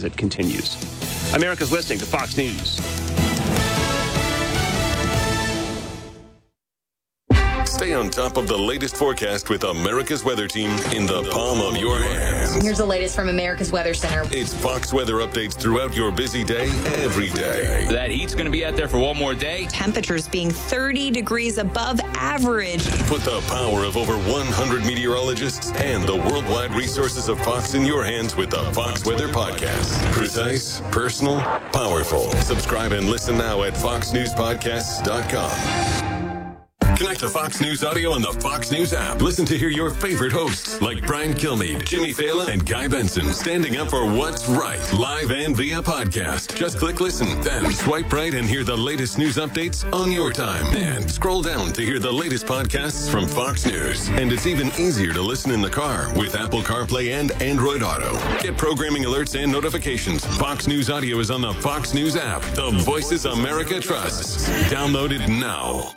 it continues. America's listening to Fox News. Stay on top of the latest forecast with America's Weather Team in the palm of your hands. Here's the latest from America's Weather Center. It's Fox weather updates throughout your busy day, every day. That heat's going to be out there for one more day. Temperatures being 30 degrees above average. Put the power of over 100 meteorologists and the worldwide resources of Fox in your hands with the Fox Weather Podcast. Precise, personal, powerful. Subscribe and listen now at foxnewspodcasts.com. Connect to Fox News Audio on the Fox News app. Listen to hear your favorite hosts like Brian Kilmeade, Jimmy Fallon, and Guy Benson standing up for what's right, live and via podcast. Just click listen, then swipe right and hear the latest news updates on your time. And scroll down to hear the latest podcasts from Fox News. And it's even easier to listen in the car with Apple CarPlay and Android Auto. Get programming alerts and notifications. Fox News Audio is on the Fox News app. The voices America trusts. Download it now.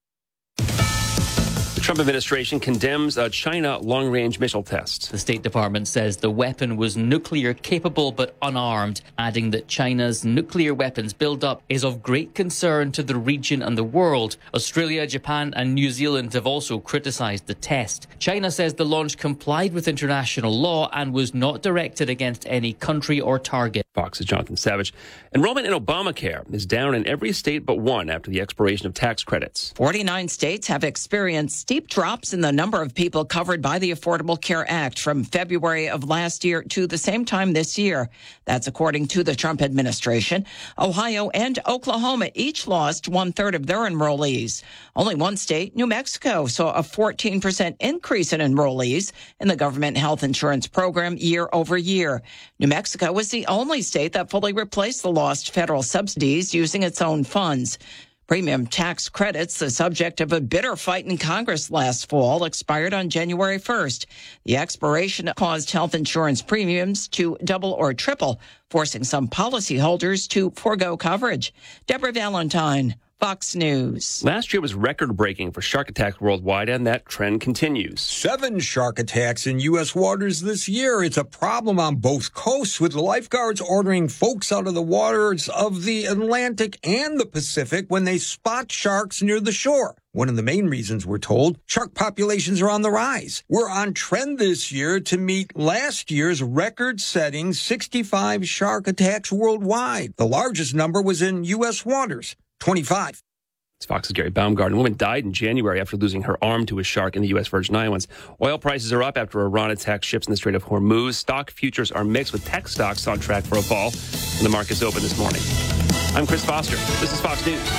The Trump administration condemns a China long-range missile test. The State Department says the weapon was nuclear capable but unarmed, adding that China's nuclear weapons build-up is of great concern to the region and the world. Australia, Japan and New Zealand have also criticised the test. China says the launch complied with international law and was not directed against any country or target. Fox's Jonathan Savage. Enrollment in Obamacare is down in every state but one after the expiration of tax credits. 49 states have experienced steep drops in the number of people covered by the Affordable Care Act from February of last year to the same time this year. That's according to the Trump administration. Ohio and Oklahoma each lost 1/3 of their enrollees. Only one state, New Mexico, saw a 14% increase in enrollees in the government health insurance program year over year. New Mexico was the only state that fully replaced the lost federal subsidies using its own funds. Premium tax credits, the subject of a bitter fight in Congress last fall, expired on January 1st. The expiration caused health insurance premiums to double or triple, forcing some policyholders to forego coverage. Deborah Valentine, Fox News. Last year was record-breaking for shark attacks worldwide, and that trend continues. 7 shark attacks in U.S. waters this year. It's a problem on both coasts, with the lifeguards ordering folks out of the waters of the Atlantic and the Pacific when they spot sharks near the shore. One of the main reasons, we're told, shark populations are on the rise. We're on trend this year to meet last year's record-setting 65 shark attacks worldwide. The largest number was in U.S. waters. 25. It's Fox's Gary Baumgarten. A woman died in January after losing her arm to a shark in the U.S. Virgin Islands. Oil prices are up after Iran attacked ships in the Strait of Hormuz. Stock futures are mixed, with tech stocks on track for a fall, and the market's open this morning. I'm Chris Foster. This is Fox News.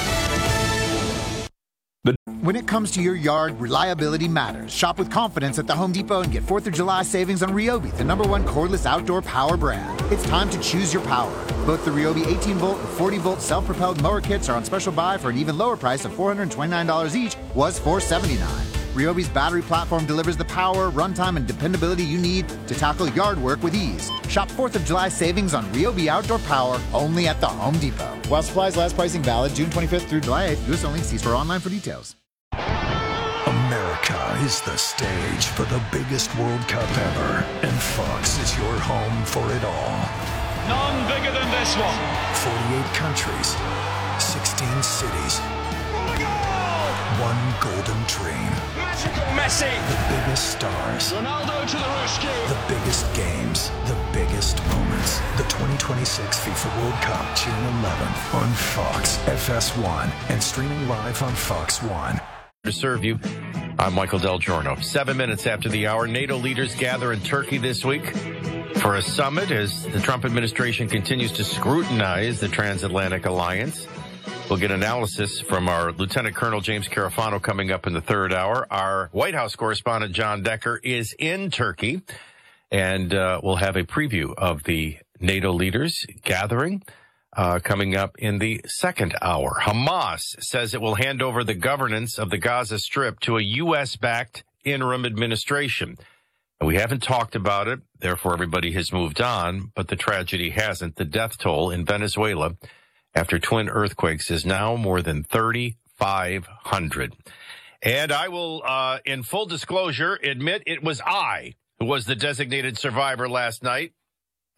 When it comes to your yard, reliability matters. Shop with confidence at the Home Depot and get 4th of July savings on Ryobi, the #1 cordless outdoor power brand. It's time to choose your power. Both the Ryobi 18-volt and 40-volt self-propelled mower kits are on special buy for an even lower price of $429 each, was $479. Ryobi's battery platform delivers the power, runtime, and dependability you need to tackle yard work with ease. Shop 4th of July savings on Ryobi outdoor power only at the Home Depot. While supplies last, pricing valid June 25th through July 8th. U.S. only. See store online for details. America is the stage for the biggest World Cup ever, and Fox is your home for it all. None bigger than this one. 48 countries, 16 cities, one golden dream. Magical Messi. The biggest stars. Ronaldo to the rescue. The biggest games, the biggest moments. The 2026 FIFA World Cup, June 11th on Fox FS1 and streaming live on Fox One. To serve you, I'm Michael Del Giorno. 7 minutes after the hour, NATO leaders gather in Turkey this week for a summit as the Trump administration continues to scrutinize the transatlantic alliance. We'll get analysis from our Lieutenant Colonel James Carafano coming up in the third hour. Our White House correspondent John Decker is in Turkey, and we'll have a preview of the NATO leaders gathering coming up in the second hour. Hamas says it will hand over the governance of the Gaza Strip to a U.S.-backed interim administration. And we haven't talked about it, therefore everybody has moved on, but the tragedy hasn't. The death toll in Venezuela after twin earthquakes is now more than 3,500. And I will, in full disclosure, admit it was I who was the designated survivor last night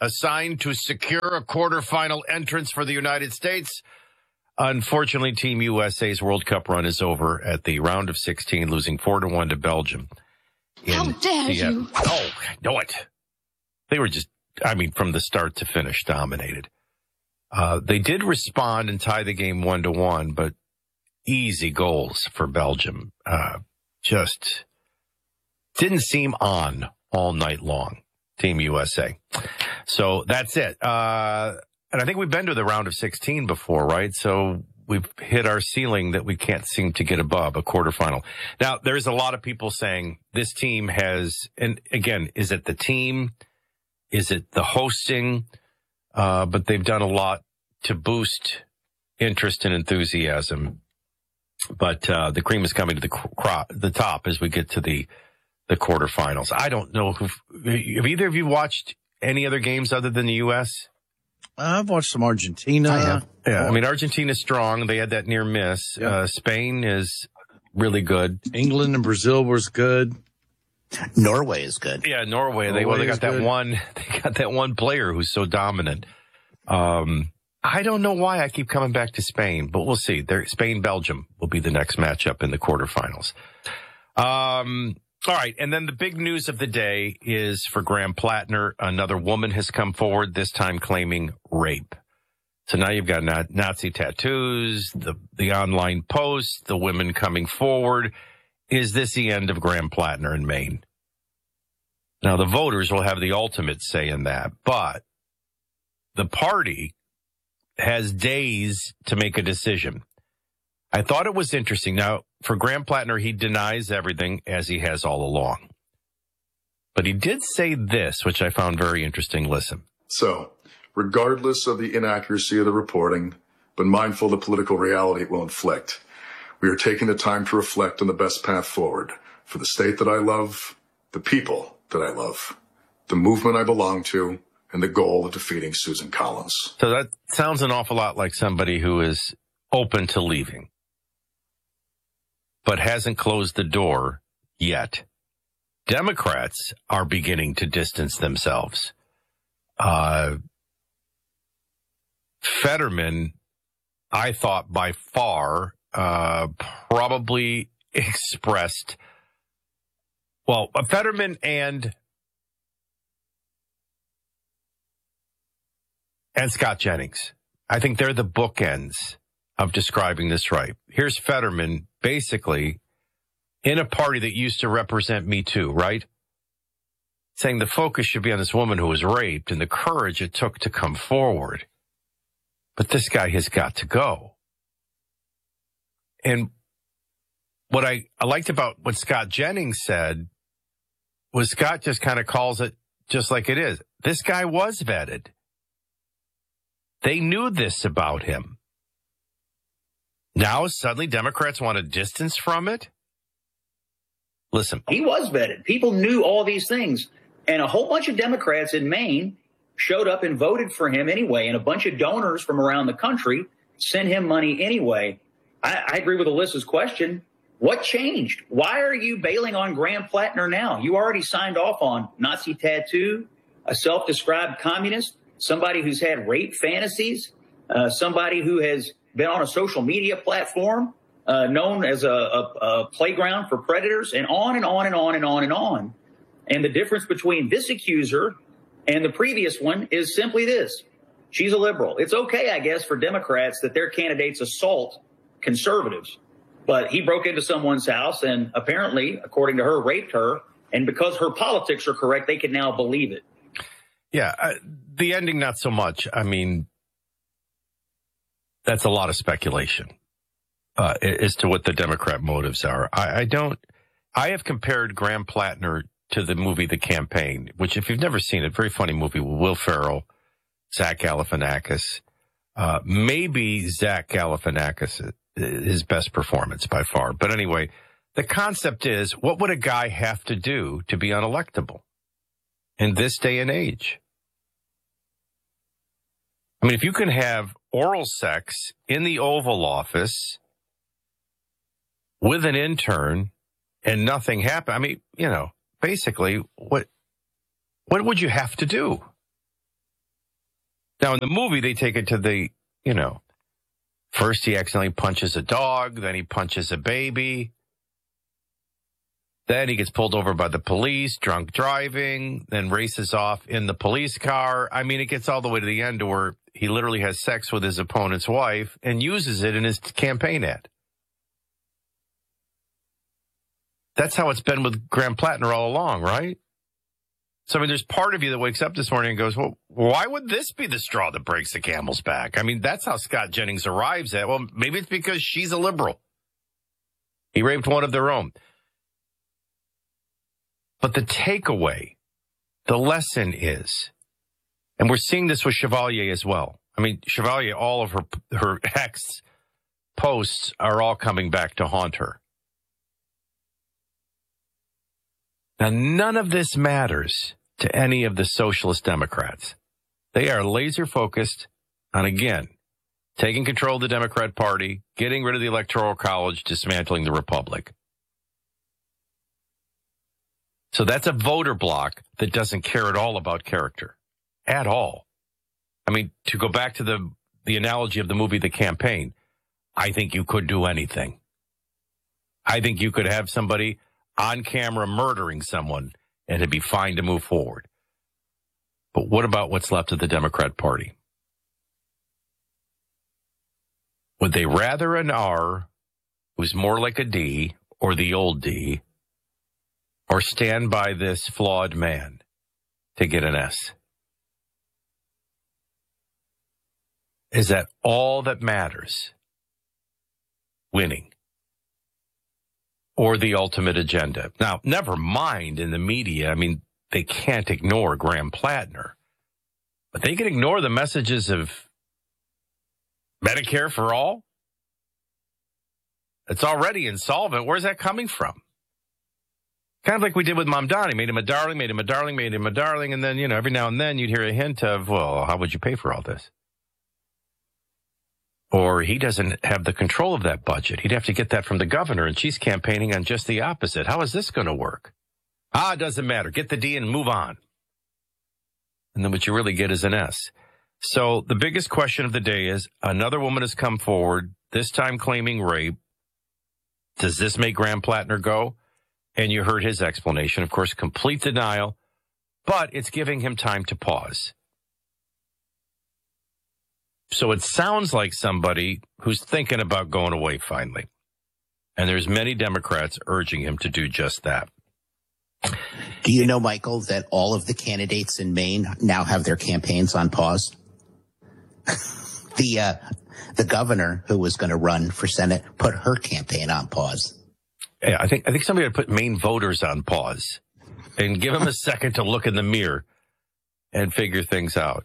assigned to secure a quarterfinal entrance for the United States. Unfortunately, Team USA's World Cup run is over at the round of 16, losing 4-1 to Belgium. How dare you? Oh, I know it. They were just, from the start to finish, dominated. They did respond and tie the game 1-1, but easy goals for Belgium. Just didn't seem on all night long, Team USA. So that's it. And I think we've been to the round of 16 before, right? So we've hit our ceiling that we can't seem to get above, a quarterfinal. Now, there's a lot of people saying this team has, and again, is it the team? Is it the hosting? But they've done a lot to boost interest and enthusiasm. But the cream is coming to the top as we get to the quarterfinals. I don't know have either of you watched any other games other than the U.S.? I've watched some Argentina. Yeah, Argentina's strong. They had that near miss. Yep. Spain is really good. England and Brazil was good. Norway is good. Yeah, Norway. They got that good. They got that one player who's so dominant. I don't know why I keep coming back to Spain, but we'll see. Spain-Belgium will be the next matchup in the quarterfinals. All right, and then the big news of the day is for Graham Plattner. Another woman has come forward, this time claiming rape. So now you've got Nazi tattoos, the online posts, the women coming forward. Is this the end of Graham Plattner in Maine? Now, the voters will have the ultimate say in that, but the party has days to make a decision. I thought it was interesting. Now, for Graham Plattner, he denies everything as he has all along. But he did say this, which I found very interesting. Listen. So, regardless of the inaccuracy of the reporting, but mindful of the political reality it will inflict, we are taking the time to reflect on the best path forward for the state that I love, the people that I love, the movement I belong to, and the goal of defeating Susan Collins. So that sounds an awful lot like somebody who is open to leaving, but hasn't closed the door yet. Democrats are beginning to distance themselves. Fetterman, I thought by far, probably expressed, Fetterman and Scott Jennings. I think they're the bookends of describing this right. Here's Fetterman basically in a party that used to represent Me Too, right? Saying the focus should be on this woman who was raped and the courage it took to come forward. But this guy has got to go. And what I liked about what Scott Jennings said was Scott just kind of calls it just like it is. This guy was vetted. They knew this about him. Now suddenly Democrats want a distance from it? Listen. He was vetted. People knew all these things. And a whole bunch of Democrats in Maine showed up and voted for him anyway. And a bunch of donors from around the country sent him money anyway. I agree with Alyssa's question. What changed? Why are you bailing on Graham Plattner now? You already signed off on Nazi tattoo, a self-described communist, somebody who's had rape fantasies, somebody who has been on a social media platform known as a playground for predators, and on and on and on and on and on. And the difference between this accuser and the previous one is simply this. She's a liberal. It's okay, I guess, for Democrats that their candidates assault conservatives. But he broke into someone's house and apparently, according to her, raped her. And because her politics are correct, they can now believe it. Yeah, the ending, not so much. I mean, that's a lot of speculation as to what the Democrat motives are. I have compared Graham Plattner to the movie The Campaign, which, if you've never seen it, very funny movie with Will Ferrell, Zach Galifianakis. Maybe Zach Galifianakis, his best performance by far. But anyway, the concept is, what would a guy have to do to be unelectable in this day and age? I mean, if you can have oral sex in the Oval Office with an intern and nothing happened, I mean, basically, what would you have to do? Now, in the movie, they take it to the, first he accidentally punches a dog, then he punches a baby. Then he gets pulled over by the police, drunk driving, then races off in the police car. I mean, it gets all the way to the end where he literally has sex with his opponent's wife and uses it in his campaign ad. That's how it's been with Graham Plattner all along, right? So, I mean, there's part of you that wakes up this morning and goes, well, why would this be the straw that breaks the camel's back? I mean, that's how Scott Jennings arrives at, well, maybe it's because she's a liberal. He raped one of their own. But the takeaway, the lesson is, and we're seeing this with Chevalier as well. I mean, Chevalier, all of her ex posts are all coming back to haunt her. Now, none of this matters to any of the socialist Democrats. They are laser focused on, again, taking control of the Democrat Party, getting rid of the Electoral College, dismantling the Republic. So that's a voter bloc that doesn't care at all about character. At all. I mean, to go back to the analogy of the movie The Campaign, I think you could do anything. I think you could have somebody on camera murdering someone and it'd be fine to move forward. But what about what's left of the Democrat Party? Would they rather an R who's more like a D or the old D, or stand by this flawed man to get an S? Is that all that matters? Winning. Or the ultimate agenda. Now, never mind in the media. I mean, they can't ignore Graham Plattner. But they can ignore the messages of Medicare for all. It's already insolvent. Where's that coming from? Kind of like we did with Mamdani. Made him a darling, made him a darling, made him a darling. And then, every now and then you'd hear a hint of, well, how would you pay for all this? Or he doesn't have the control of that budget. He'd have to get that from the governor, and she's campaigning on just the opposite. How is this going to work? It doesn't matter. Get the D and move on. And then what you really get is an S. So the biggest question of the day is, another woman has come forward, this time claiming rape. Does this make Graham Plattner go? And you heard his explanation. Of course, complete denial, but it's giving him time to pause. So it sounds like somebody who's thinking about going away finally. And there's many Democrats urging him to do just that. Do you know, Michael, that all of the candidates in Maine now have their campaigns on pause? The governor who was going to run for Senate put her campaign on pause. Yeah, I think somebody would put Maine voters on pause and give them a second to look in the mirror and figure things out.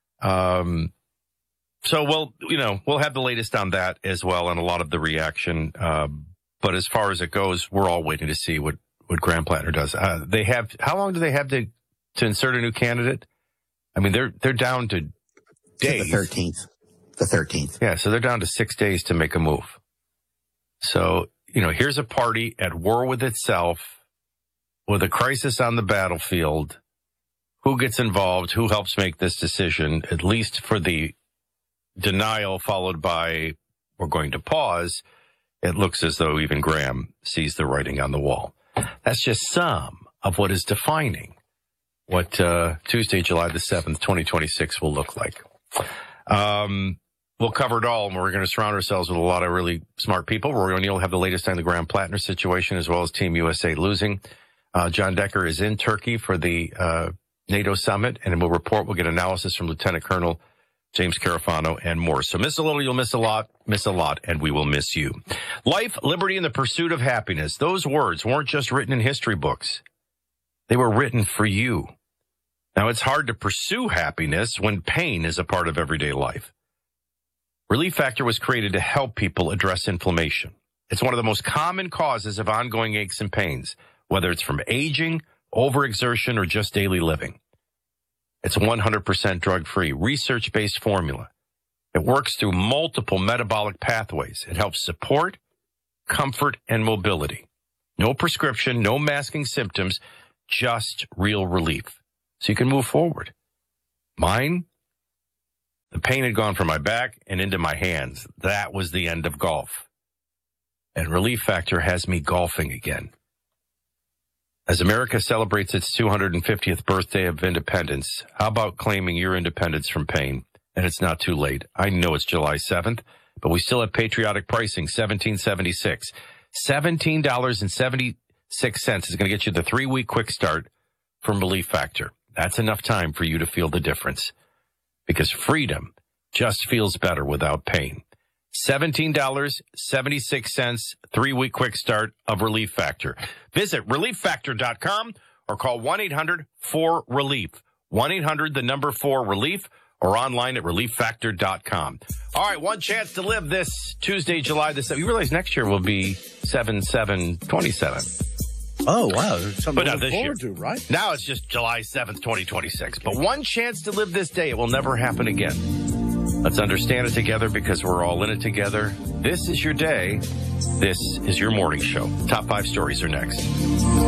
So we'll have the latest on that as well and a lot of the reaction. But as far as it goes, we're all waiting to see what Graham Plattner does. How long do they have to insert a new candidate? I mean, they're down to days. The 13th. Yeah, so they're down to 6 days to make a move. So, here's a party at war with itself, with a crisis on the battlefield. Who gets involved? Who helps make this decision, at least for the denial followed by we're going to pause? It looks as though even Graham sees the writing on the wall. That's just some of what is defining what Tuesday, July the 7th, 2026 will look like. We'll cover it all, and we're going to surround ourselves with a lot of really smart people. Rory O'Neill will have the latest on the Graham Plattner situation, as well as Team USA losing. John Decker is in Turkey for the NATO summit, and we'll report. We'll get analysis from Lieutenant Colonel James Carafano and more. So miss a little, you'll miss a lot, and we will miss you. Life, liberty, and the pursuit of happiness. Those words weren't just written in history books. They were written for you. Now, it's hard to pursue happiness when pain is a part of everyday life. Relief Factor was created to help people address inflammation. It's one of the most common causes of ongoing aches and pains, whether it's from aging, overexertion, or just daily living. It's 100% drug-free, research-based formula. It works through multiple metabolic pathways. It helps support, comfort, and mobility. No prescription, no masking symptoms, just real relief. So you can move forward. Mine pain had gone from my back and into my hands. That was the end of golf. And Relief Factor has me golfing again. As America celebrates its 250th birthday of independence, how about claiming your independence from pain? And it's not too late. I know it's July 7th, but we still have patriotic pricing, $17.76. $17.76 is going to get you the 3-week quick start from Relief Factor. That's enough time for you to feel the difference, because freedom just feels better without pain. $17.76, 3-week quick start of Relief Factor. Visit ReliefFactor.com or call 1-800-4RELIEF. 1-800-4RELIEF or online at ReliefFactor.com. All right, one chance to live this Tuesday, July the 7th. You realize next year will be 7/7/27. Oh, wow. There's something But to not look this year. forward to, right? Now it's just July 7th, 2026. But one chance to live this day. It will never happen again. Let's understand it together because we're all in it together. This is your day. This is your morning show. Top 5 stories are next.